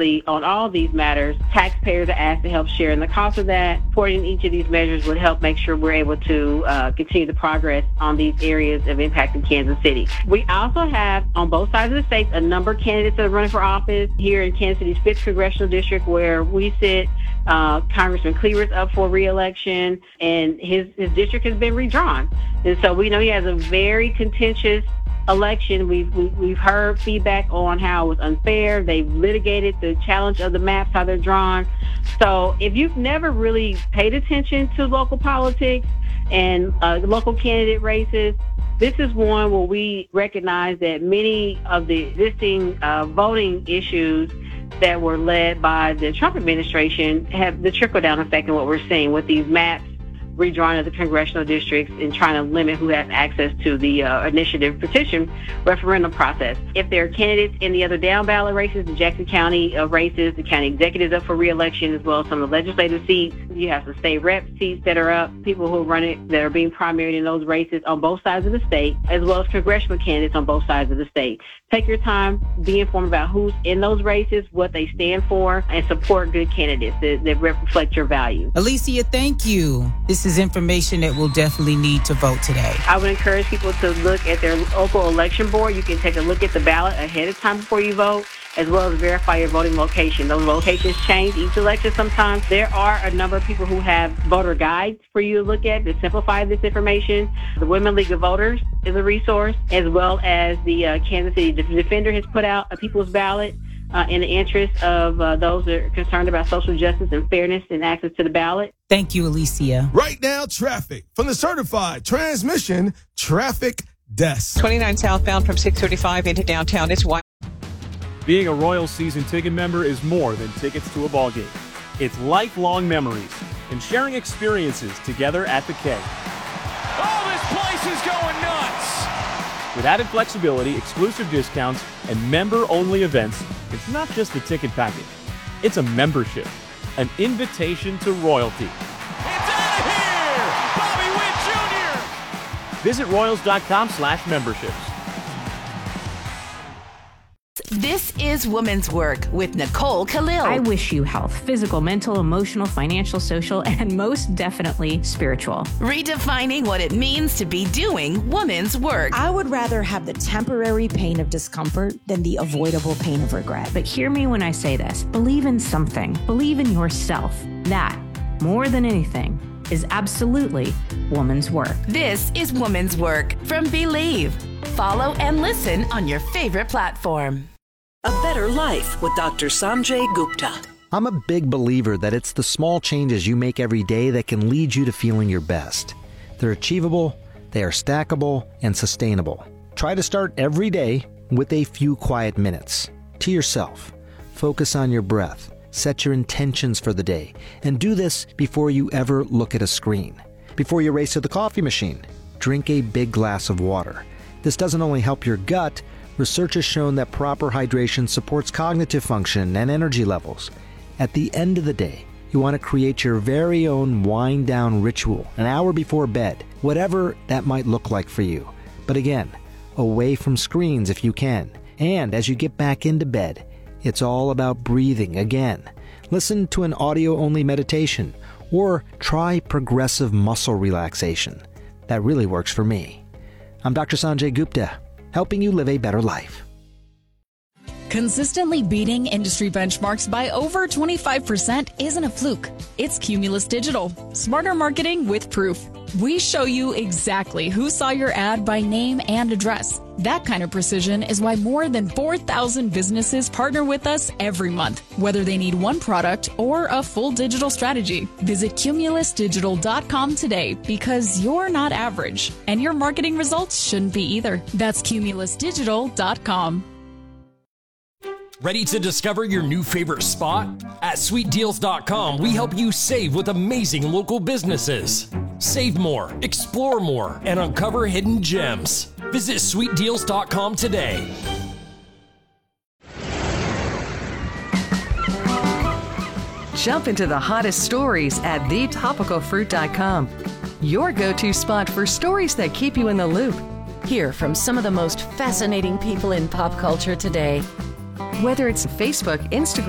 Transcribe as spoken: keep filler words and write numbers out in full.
obviously, on all of these matters, taxpayers are asked to help share in the cost of that. Supporting each of these measures would help make sure we're able to uh, continue the progress on these areas of impact in Kansas City. We also have, on both sides of the state, a number of candidates that are running for office. Here in Kansas City's fifth Congressional District, where we sit, uh, Congressman Cleaver's up for re-election, and his, his district has been redrawn. And so we know he has a very contentious election. We've, we, we've heard feedback on how it was unfair. They've litigated the challenge of the maps, how they're drawn. So if you've never really paid attention to local politics and uh, local candidate races, this is one where we recognize that many of the existing uh, voting issues that were led by the Trump administration have the trickle-down effect in what we're seeing with these maps redrawing of the congressional districts and trying to limit who has access to the uh, initiative petition referendum process. If there are candidates in the other down ballot races, the Jackson County uh, races, the county executives up for re-election, as well as some of the legislative seats, you have some state rep seats that are up, people who are running that are being primaried in those races on both sides of the state, as well as congressional candidates on both sides of the state. Take your time, be informed about who's in those races, what they stand for, and support good candidates that, that reflect your values. Alicia, thank you. This is information that we'll definitely need to vote today. I would encourage people to look at their local election board. You can take a look at the ballot ahead of time before you vote, as well as verify your voting location. Those locations change each election sometimes. There are a number of people who have voter guides for you to look at to simplify this information. The Women League of Voters is a resource, as well as the uh, Kansas City Defender has put out a people's ballot uh, in the interest of uh, those that are concerned about social justice and fairness and access to the ballot. Thank you, Alicia. Right now, traffic from the certified transmission traffic desk. twenty-nine southbound from six thirty-five into downtown. It's wide. Being a Royal season ticket member is more than tickets to a ball game. It's lifelong memories and sharing experiences together at the K. Oh, this place is going nuts! With added flexibility, exclusive discounts, and member-only events, it's not just a ticket package. It's a membership, an invitation to royalty. It's out of here! Bobby Witt Junior! Visit royals.com slash memberships. This is Women's Work with Nicole Khalil. I wish you health, physical, mental, emotional, financial, social, and most definitely spiritual. Redefining what it means to be doing women's work. I would rather have the temporary pain of discomfort than the avoidable pain of regret. But hear me when I say this. Believe in something. Believe in yourself. That, more than anything, is absolutely woman's work. This is Women's Work from Believe. Follow and listen on your favorite platform. A Better Life with Doctor Sanjay Gupta. I'm a big believer that it's the small changes you make every day that can lead you to feeling your best. They're achievable, they are stackable, and sustainable. Try to start every day with a few quiet minutes. To yourself. Focus on your breath. Set your intentions for the day. And do this before you ever look at a screen. Before you race to the coffee machine, drink a big glass of water. This doesn't only help your gut. Research has shown that proper hydration supports cognitive function and energy levels. At the end of the day, you want to create your very own wind-down ritual an hour before bed, whatever that might look like for you. But again, away from screens if you can. And as you get back into bed, it's all about breathing again. Listen to an audio-only meditation or try progressive muscle relaxation. That really works for me. I'm Doctor Sanjay Gupta, helping you live a better life. Consistently beating industry benchmarks by over twenty-five percent isn't a fluke. It's Cumulus Digital. Smarter marketing with proof. We show you exactly who saw your ad by name and address. That kind of precision is why more than four thousand businesses partner with us every month, whether they need one product or a full digital strategy. Visit cumulus digital dot com today because you're not average, and your marketing results shouldn't be either. That's cumulus digital dot com. Ready to discover your new favorite spot? At sweet deals dot com, we help you save with amazing local businesses. Save more, explore more, and uncover hidden gems. Visit sweet deals dot com today. Jump into the hottest stories at the topical fruit dot com. Your go-to spot for stories that keep you in the loop. Hear from some of the most fascinating people in pop culture today. Whether it's Facebook, Instagram,